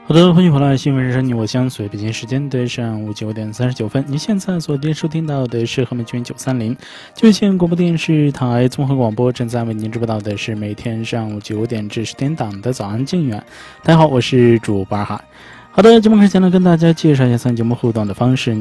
好的，欢迎回来，新闻人生你我相随，北京时间的上午9点39分。你现在所收听到的是河门区930就县广播电视台综合广播，正在为您直播到的是每天上午9点至10点档的早安静远。大家好，我是主播哈。好的，节目开始前呢，跟大家介绍一下参与节目互动的方式。